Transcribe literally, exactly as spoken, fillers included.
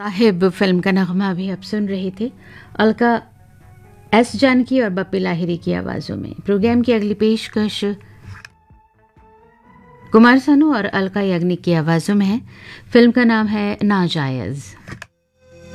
Sahib film का नगमा अभी आप सुन रहे थे अलका एस जानकी और बप्पी लाहिरी की आवाज़ों में। प्रोग्राम की अगली पेशकश कुमार सानू और अलका याग्निक की आवाज़ों में है। फिल्म का नाम है नाजायज़।